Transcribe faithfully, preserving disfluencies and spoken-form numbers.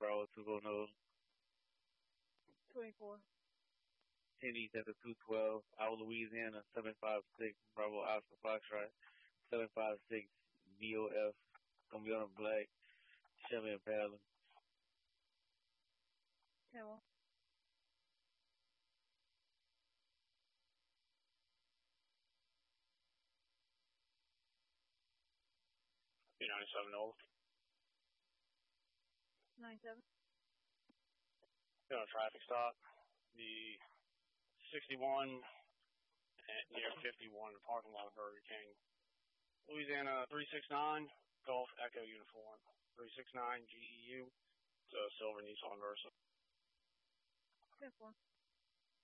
Bravo two oh no. twenty-four. ten East at the two twelve. Our Louisiana seven five six. Bravo Oscar Foxtrot. seven five six V O F. Gonna be on a black. Chevy Impala. ten one. B ninety-seven old. ninety-seven. Been on a traffic stop. The sixty-one at near fifty-one, the parking lot of Burger King. Louisiana three six nine, Golf Echo Uniform. three six nine G E U. It's a silver Nissan Versa. ten four.